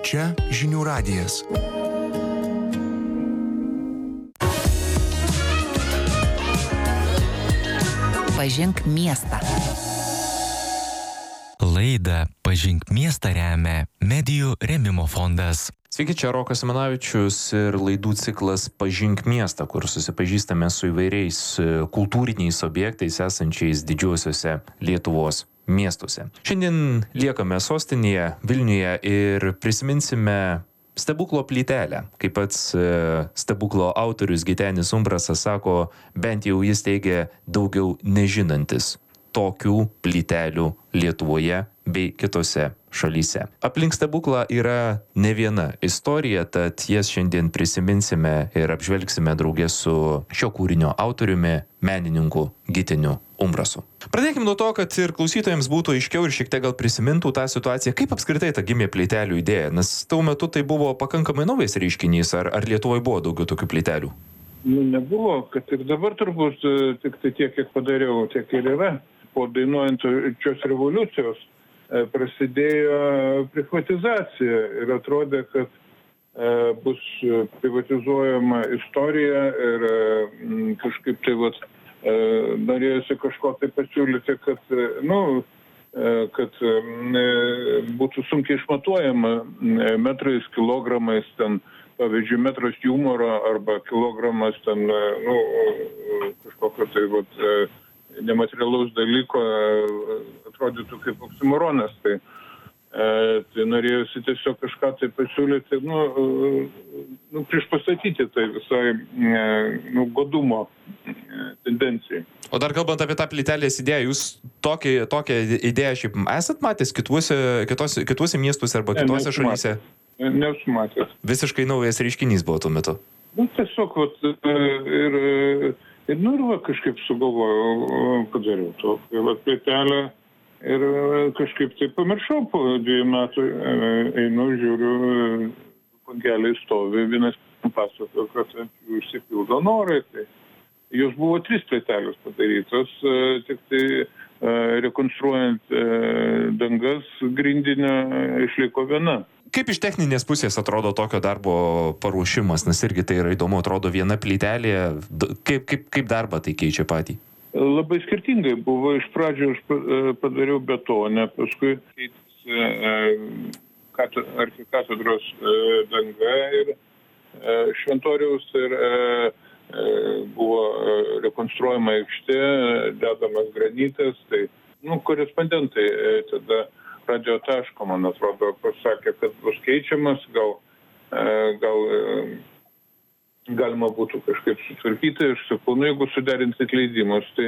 Čia Žinių radijas. Pažink miestą. Laidą Pažink miestą remia Medijų rėmimo fondas. Sveiki, čia Rokas Simanavičius ir laidų ciklas Pažink miestą, kur susipažįstame su įvairiais kultūriniais objektais esančiais didžiuosiuose Lietuvos miestuose. Šiandien liekame sostinėje Vilniuje ir prisiminsime stebuklo plytelę. Kaip pats stebuklo autorius Gitenis Umbrasas sako, bent jau jis teigia daugiau nežinantis tokių plytelių Lietuvoje bei kitose šalyse. Aplink stebuklą yra ne viena istorija, tad jas šiandien prisiminsime ir apžvelgsime drauge su šio kūrinio autoriumi, menininku Giteniu Umbrasu. Pradėkime nuo to, kad ir klausytojams būtų aiškiau ir šiek tiek gal prisimintų tą situaciją, kaip apskritai ta gimė plytelių idėja, nes tuo metu tai buvo pakankamai naujas reiškinys, ar Lietuvoje buvo daugiau tokių plytelių? Nebuvo, kad ir dabar turbūt tik tai tiek, kiek padariau, tiek ir yra. Po dainuojančios revoliucijos prasidėjo privatizacija ir atrodė, kad bus privatizuojama istorija ir kažkaip tai norėjosi kažko tai pasiūlyti, kad būtų sunkiai išmatuojama metrais, kilogramais, ten, pavyzdžiui, metras humoro arba kilogramas ten, kažkokio tai nematerialaus dalyko atrodytų kaip oksimoronas. Tai norėjusi tiesiog kažką tai pasiūlyti, priešpastatyti tai visai godumo tendencijai. O dar kalbant apie tą plytelės idėją, jūs tokią idėją šiaip esat matęs kituose miestuose arba kitose šalyse? Nesu matęs. Visiškai naujas reiškinys buvo tuo metu? Tiesiog ir kažkaip sugalvojau, padariau tokią plytelę ir kažkaip tai pamiršau, po 2 metų einu, žiūriu, pangeliai stovi, vienas pasakojo, kad jų išsipildo norai. Tai jos buvo 3 plytelės padarytos, tik tai rekonstruojant dangas grindinio išliko viena. Kaip iš techninės pusės atrodo tokio darbo paruošimas, nes irgi tai yra įdomu, atrodo viena plytelė, kaip darbą tai keičia patį? Labai skirtingai buvo, iš pradžių aš padariau betonę, paskui arkikatedros danga ir šventoriaus ir buvo rekonstruojama aikštė, dedamas granitas, tai korespondentai tada Radio taško, man atrodo, pasakė, kad bus keičiamas, gal galima būtų kažkaip sutvarkyti, aš sakau, jeigu suderinsit leidimus, tai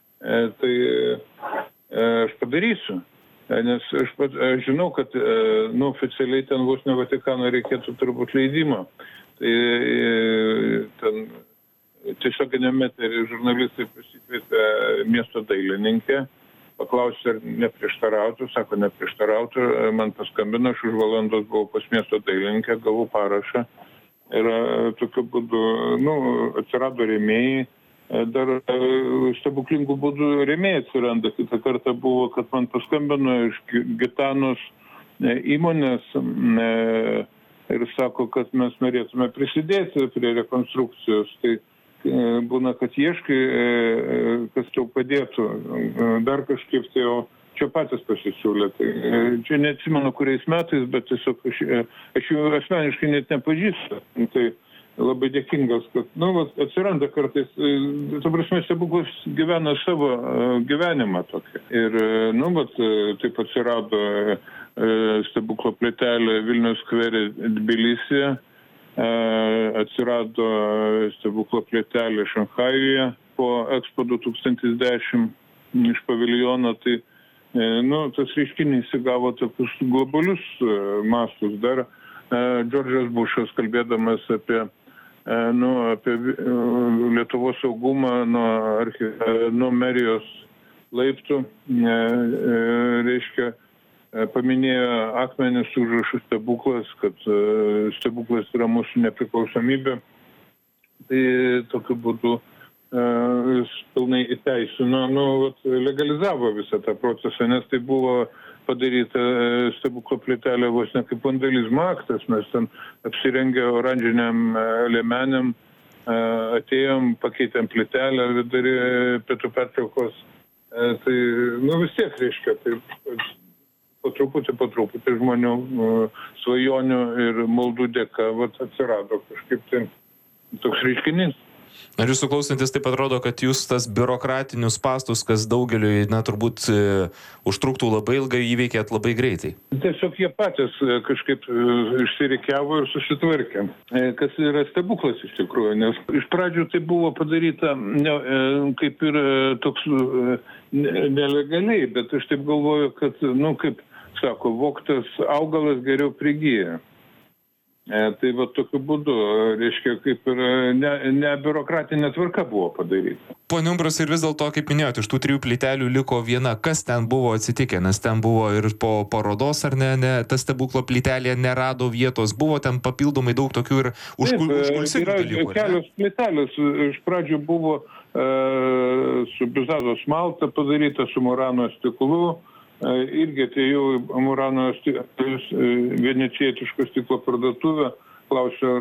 aš padarysiu. Nes aš žinau, kad oficialiai ten vos ne Vatikano reikėtų turbūt leidimo. Tai ten tiesioginiame eteryje žurnalistai pasikvietė miesto dailininkę, paklausė, ar neprieštarautų, sako, neprieštarautų, man paskambino, aš už valandos buvau pas miesto dailininkę, gavau parašą ir tokiu būdu, atsirado rėmėjai, dar stebuklingų būdų rėmėjai atsiranda. Kitą kartą buvo, kad man paskambino iš Gitanos įmonės ir sako, kad mes norėtume prisidėti prie rekonstrukcijos. Tai būna, kad ieškai, kas tau padėtų, dar kažkaip tai, o čia patys pasisiūlė. Tai, čia neatsimenu, kuriais metais, bet tiesiog aš jų asmeniškai net nepažįstu. Tai labai dėkingas, kad, atsiranda kartais, stebuklas gyvena savo gyvenimą tokį. Ir, taip atsirado stebuklo plytelė Vilniaus skvere Tbilisyje. Atsirado stebuklo plytelė Šanchajuje po Expo 2010 iš paviljono, tai tas reiškinys įgavo tokius globalius mastus. Dar Džordžas Bušas, kalbėdamas apie Lietuvos saugumą nuo merijos laiptų, reiškia, paminėjo akmenis užrašų stebuklas, kad stebuklas yra mūsų nepriklausomybė. Tai tokiu būdu jis pilnai įteisino, legalizavo visą tą procesą, nes tai buvo padaryta stebuklo plytelė vos ne kaip vandalizmo aktas. Mes ten apsirengę oranžiniam liemenėm atėjom, pakeitėm plytelę vidury pietų pertraukos. Tai, vis tiek reiškia, tai po truputį žmonių svajonių ir maldų dėka atsirado kažkaip tai toks reiškinys. Ar jūsų klausantis taip atrodo, kad jūs tas biurokratinius spąstus, kas daugeliui, turbūt užtruktų labai ilgai, įveikėt labai greitai? Tiesiog jie patys kažkaip išsirikiavo ir susitvarkė. Kas yra stebuklas iš tikrųjų, nes iš pradžių tai buvo padaryta kaip ir toks nelegaliai, bet aš taip galvoju, kad, kaip sako, vogtas augalas geriau prigyja. Tai tokiu būdu, reiškia, kaip ir ne biurokratinė tvarka buvo padaryta. Pone Umbrasai, ir vis dėlto, kaip minėjote, iš tų 3 plytelių liko viena. Kas ten buvo atsitikę? Nes ten buvo ir po parodos, ar ne, ta stebuklo plytelė nerado vietos. Buvo ten papildomai daug tokių ir užkulsinių dalykų. Kelios plytelės iš pradžių buvo su bizazo smalta padaryta, su murano stiklu. Irgi atėjau į Murano venecijietiško stiklo parduotuvę, klausiu,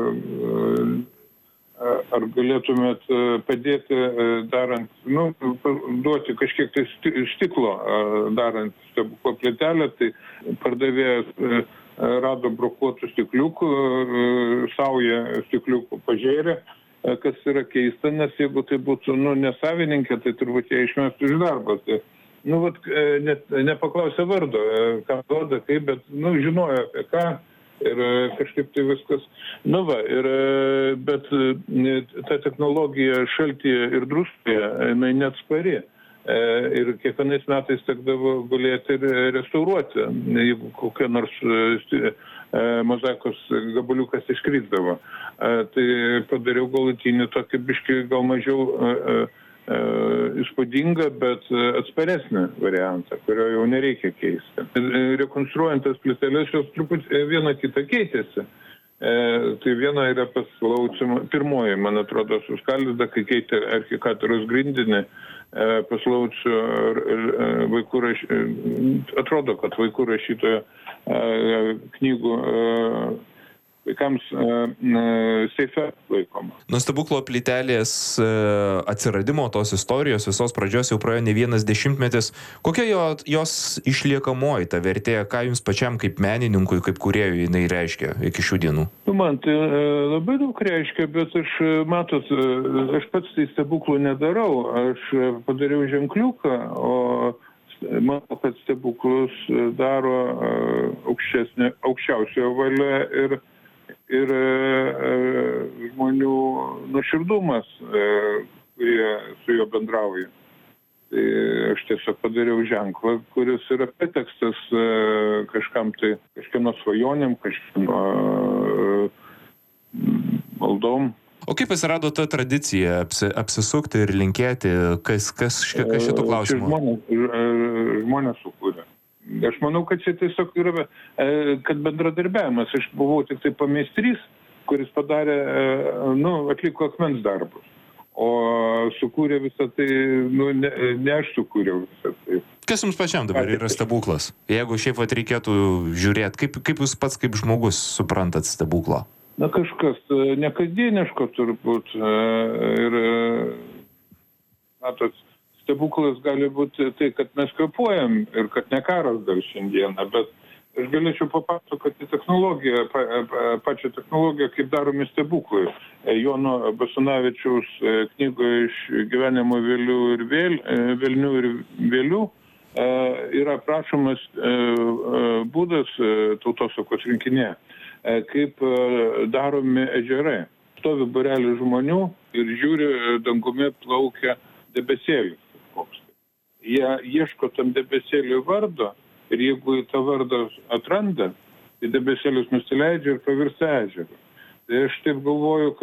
ar galėtumėt padėti darant, duoti kažkiek tai stiklo darant stebuklo plytelę, tai pardavėjas rado brokuotų stikliukų, saują stikliukų pažėrė, kas yra keista, nes jeigu tai būtų nesavininkė, tai turbūt jie išmestų iš darbo. Tai net nepaklausė vardo, ką duoda, kaip, bet, žinojo apie ką ir kažkaip tai viskas. Bet ta technologija šaltyje ir druskoje, jinai neatspari. Ir kiekvienais metais tekdavo gulėti ir restauruoti, jeigu kokia nors mozaikos gabaliukas iškrisdavo. Tai padariau galutinį tokį biškį gal mažiau įspūdingą, bet atsparesnį variantą, kurio jau nereikia keisti. Rekonstruojant tas plyteles, jos truputį viena kita keitėsi. Tai viena yra paslaucima, pirmoji, man atrodo, suskaldyta, kai keitė arkikatūros grindinį, paslauciu vaikų atrodo, kad vaikų rašytojo knygų vaikams seife laikoma. Nuo stebuklo plytelės atsiradimo, tos istorijos, visos pradžios jau praėjo ne vienas dešimtmetis. Kokia jos išliekamoji ta vertė, ką jums pačiam kaip menininkui, kaip kūrėjui jinai reiškia iki šių dienų? Man tai labai daug reiškia, bet aš pats tai stebuklų nedarau. Aš padariau ženkliuką, o manau, kad stebuklus daro aukščiausiojo valia ir žmonių nuoširdumas, kurie su juo bendrauja. Tai aš tiesiog padariau ženklą, kuris yra pretekstas kažkieno svajonėm, kažkieno maldom. O kaip atsirado ta tradicija apsisukti ir linkėti, kas šitų klausimų? Žmonės sukūrė. Aš manau, kad čia tiesiog yra, kad bendradarbiavimas. Aš buvau tik tai pameistrys, kuris padarė, atliko akmens darbus. O sukūrė visą tai, ne aš sukūriau visą tai. Kas jums pačiam dabar yra stebuklas? Jeigu šiaip reikėtų žiūrėti, kaip jūs pats kaip žmogus suprantat stebuklą? Kažkas nekasdieniško turbūt. Ir, matot, stebuklas gali būti tai, kad mes kvėpuojam ir kad ne karas dar šiandieną, bet aš galėčiau papasakoti technologiją, pačią technologiją, kaip daromi stebuklai. Jono Basanavičiaus knygoje iš gyvenimo velnių ir vėlių yra aprašomas būdas tautosakos rinkinėje, kaip daromi ežerai. Stovi būrelis žmonių ir žiūri, dangumi plaukia debesėlis. Jie ieško tam debesėliui vardo ir jeigu tą vardą atranda, tai debesėlis nusileidžia ir pavirsta ežeru. Tai aš taip galvoju,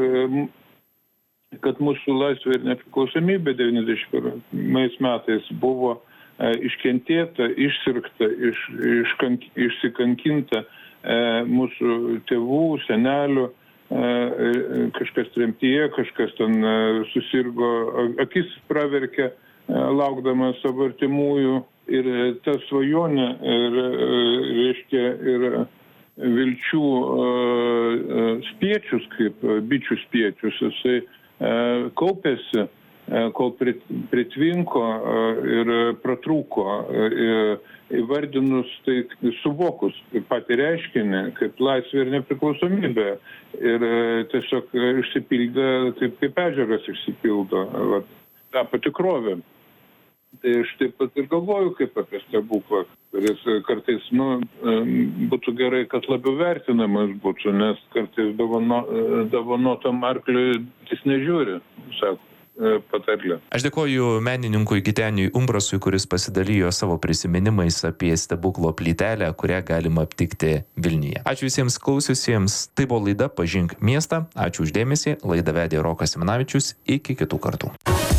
kad mūsų laisvė ir nepriklausomybė 91 metais buvo iškentėta, išsirgta, išsikankinta mūsų tėvų, senelių, kažkas tremtyje, kažkas ten susirgo, akis praverkė, laukdamas savo artimųjų Ir ta svajonė ir, reiškia, ir vilčių spiečius, kaip bičių spiečius, jisai kaupėsi, kol pritvinko ir pratrūko, įvardinus, tai suvokus patį reiškinį, kaip laisvė ir nepriklausomybė. Ir tiesiog išsipildė taip, kaip ežeras išsipildo, tapo tikrovė. Tai aš taip pat ir galvoju, kaip apie stebuklą, kuris kartais, būtų gerai, kad labiau vertinamas būtų, nes kartais dovanotam arkliui jis nežiūri, sako patarlė. Aš dėkoju menininkui Giteniui Umbrasui, kuris pasidalijo savo prisiminimais apie stebuklo plytelę, kurią galima aptikti Vilniuje. Ačiū visiems klausiusiems. Tai buvo laida Pažink miestą. Ačiū už dėmesį. Laidą vedė Rokas Simanavičius. Iki kitų kartų.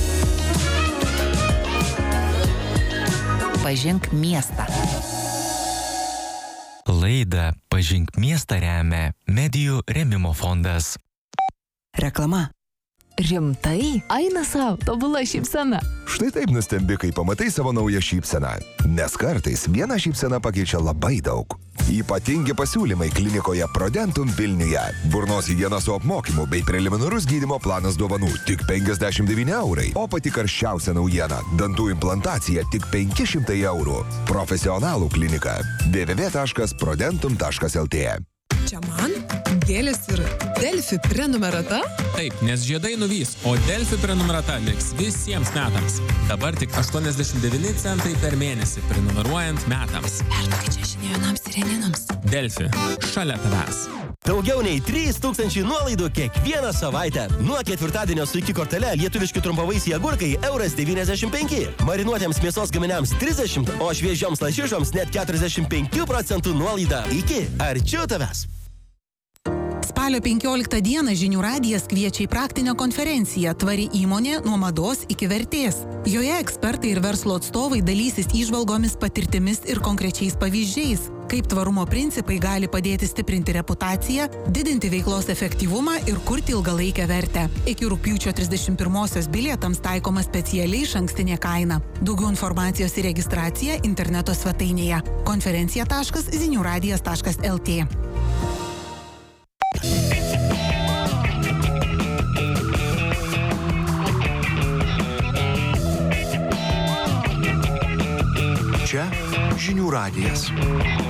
Pažink miestą. Laidą Pažink miestą remia Medijų rėmimo fondas. Reklama. Rimtai? Eina savo, tobula šypsena. Štai taip nustembi, kai pamatai savo naują šypseną. Nes kartais viena šypsena pakeičia labai daug. Ypatingi pasiūlymai klinikoje Prodentum Vilniuje. Burnos higiena su apmokymu bei preliminarus gydymo planas dovanų tik 59 eurai. O pati karščiausia naujiena – dantų implantacija tik 500 eurų. Profesionalų klinika www.prodentum.lt. Čia man gėlės ir Delfi prenumerata? Taip, nes žiedai nuvys, o Delfi prenumerata liks visiems metams. Dabar tik 89 centai per mėnesį prenumeruojant metams. Perduokit čia žinė vienams sireninams. Delfi, šalia tavęs. Daugiau nei 3000 nuolaidų kiekvieną savaitę. Nuo ketvirtadienio su iki kortele lietuviški trumpavaisiai agurkai €95. Marinuotiems mėsos gaminiams 30, o šviežioms lašišoms net 45% nuolaida. Iki arčiau tavęs. Spalio 15 dieną Žinių radijas kviečia į praktinę konferenciją Tvari įmonė nuo mados iki vertės. Joje ekspertai ir verslo atstovai dalysis įžvalgomis, patirtimis ir konkrečiais pavyzdžiais, kaip tvarumo principai gali padėti stiprinti reputaciją, didinti veiklos efektyvumą ir kurti ilgalaikę vertę. Iki rugpjūčio 31-osios bilietams taikoma specialiai išankstinė kaina. Daugiau informacijos ir registracija interneto svetainėje konferencija.ziniuradijas.lt. Čia Žinių radijas.